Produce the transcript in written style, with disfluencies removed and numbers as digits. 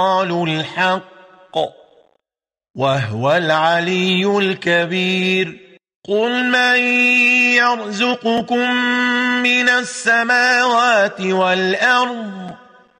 قالوا الحق وهو العلي الكبير. قل من يرزقكم من السماوات والأرض